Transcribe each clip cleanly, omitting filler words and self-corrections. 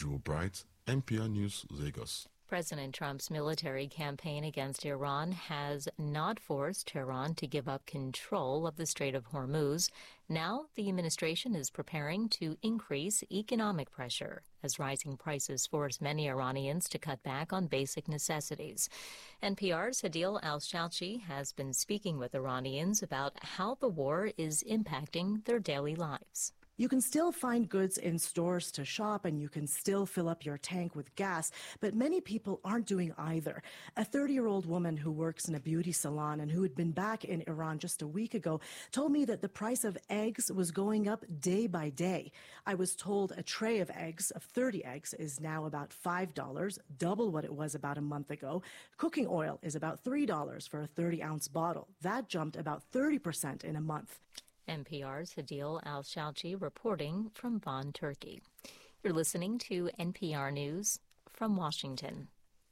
Drew Bright, NPR News, Lagos. President Trump's military campaign against Iran has not forced Tehran to give up control of the Strait of Hormuz. Now, the administration is preparing to increase economic pressure as rising prices force many Iranians to cut back on basic necessities. NPR's Hadil Al-Shalchi has been speaking with Iranians about how the war is impacting their daily lives. You can still find goods in stores to shop, and you can still fill up your tank with gas, but many people aren't doing either. A 30-year-old woman who works in a beauty salon and who had been back in Iran just a week ago told me that the price of eggs was going up day by day. I was told a tray of eggs, of 30 eggs, is now about $5, double what it was about a month ago. Cooking oil is about $3 for a 30-ounce bottle. That jumped about 30% in a month. NPR's Hadil Al-Shalchi reporting from Van, Turkey. You're listening to NPR News from Washington.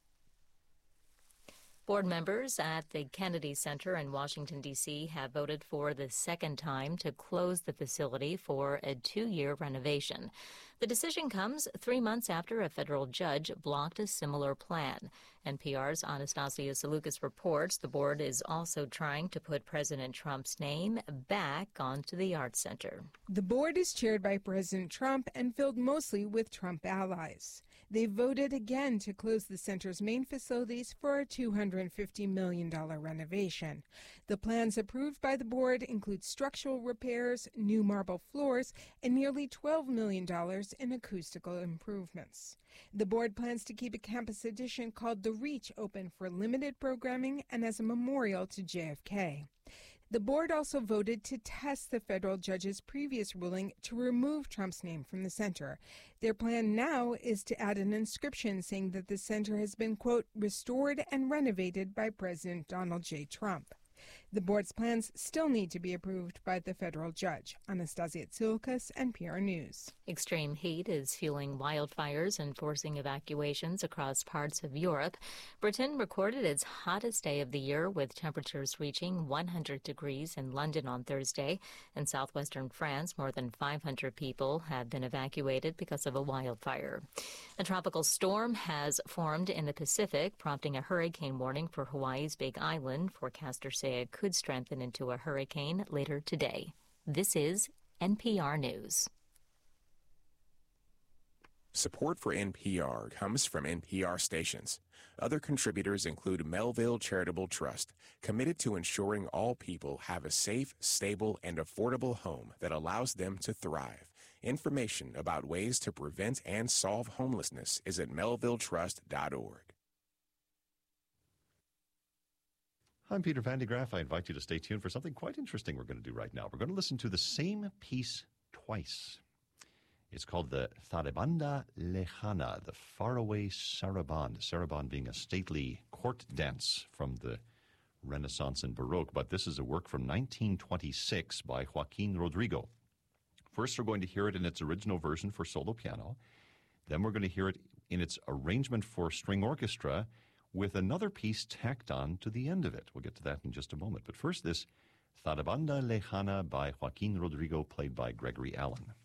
Board members at the Kennedy Center in Washington, D.C. have voted for the second time to close the facility for a 2-year renovation. The decision comes 3 months after a federal judge blocked a similar plan. NPR's Anastasia Salukas reports the board is also trying to put President Trump's name back onto the Arts Center. The board is chaired by President Trump and filled mostly with Trump allies. They voted again to close the center's main facilities for a $250 million renovation. The plans approved by the board include structural repairs, new marble floors, and nearly $12 million in acoustical improvements. The board plans to keep a campus edition called The Reach open for limited programming and as a memorial to JFK. The board also voted to test the federal judge's previous ruling to remove Trump's name from the center. Their plan now is to add an inscription saying that the center has been, quote, restored and renovated by President Donald J. Trump. The board's plans still need to be approved by the federal judge. Anastasia Tsoukas, NPR News. Extreme heat is fueling wildfires and forcing evacuations across parts of Europe. Britain recorded its hottest day of the year, with temperatures reaching 100 degrees in London on Thursday. In southwestern France, more than 500 people have been evacuated because of a wildfire. A tropical storm has formed in the Pacific, prompting a hurricane warning for Hawaii's Big Island. Forecasters say it could strengthen into a hurricane later today. This is NPR News. Support for NPR comes from NPR stations. Other contributors include Melville Charitable Trust, committed to ensuring all people have a safe, stable, and affordable home that allows them to thrive. Information about ways to prevent and solve homelessness is at melvilletrust.org. I'm Peter Van de Graaff. I invite you to stay tuned for something quite interesting we're going to do right now. We're going to listen to the same piece twice. It's called the Sarabanda Lejana, the faraway saraband. Saraband being a stately court dance from the Renaissance and Baroque, but this is a work from 1926 by Joaquin Rodrigo. First, we're going to hear it in its original version for solo piano. Then we're going to hear it in its arrangement for string orchestra with another piece tacked on to the end of it. We'll get to that in just a moment. But first, this Sarabanda Lejana by Joaquin Rodrigo, played by Gregory Allen.